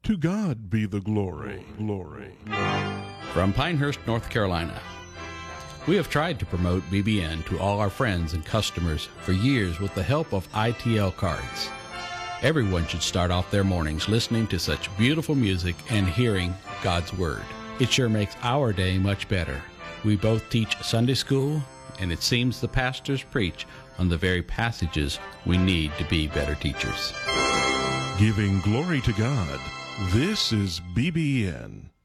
To God be the glory, glory. From Pinehurst, North Carolina. We have tried to promote BBN to all our friends and customers for years with the help of ITL cards. Everyone should start off their mornings listening to such beautiful music and hearing God's Word. It sure makes our day much better. We both teach Sunday school, and it seems the pastors preach on the very passages we need to be better teachers. Giving glory to God, this is BBN.